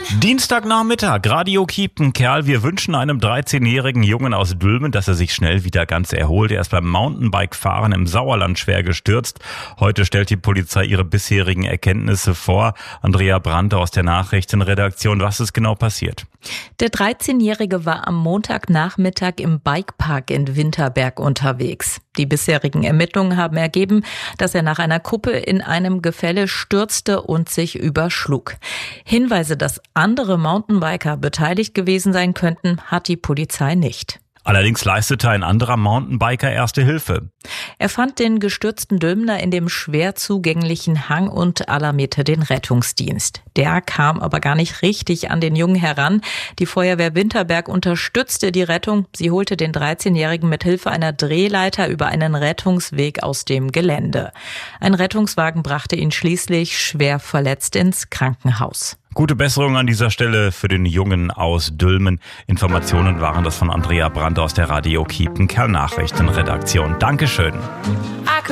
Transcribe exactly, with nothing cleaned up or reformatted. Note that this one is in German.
Dienstagnachmittag, Radio Kiepenkerl. Wir wünschen einem dreizehnjährigen Jungen aus Dülmen, dass er sich schnell wieder ganz erholt. Er ist beim Mountainbike-Fahren im Sauerland schwer gestürzt. Heute stellt die Polizei ihre bisherigen Erkenntnisse vor. Andrea Brandte aus der Nachrichtenredaktion. Was ist genau passiert? Der dreizehnjährige war am Montagnachmittag im Bikepark in Winterberg unterwegs. Die bisherigen Ermittlungen haben ergeben, dass er nach einer Kuppe in einem Gefälle stürzte und sich überschlug. Hinweise, dass andere Mountainbiker beteiligt gewesen sein könnten, hat die Polizei nicht. Allerdings leistete ein anderer Mountainbiker Erste Hilfe. Er fand den gestürzten Dülmner in dem schwer zugänglichen Hang und alarmierte den Rettungsdienst. Der kam aber gar nicht richtig an den Jungen heran. Die Feuerwehr Winterberg unterstützte die Rettung. Sie holte den dreizehnjährigen mit Hilfe einer Drehleiter über einen Rettungsweg aus dem Gelände. Ein Rettungswagen brachte ihn schließlich schwer verletzt ins Krankenhaus. Gute Besserung an dieser Stelle für den Jungen aus Dülmen. Informationen waren das von Andrea Brandte aus der Radio Kiepenkerl Nachrichtenredaktion. Dankeschön.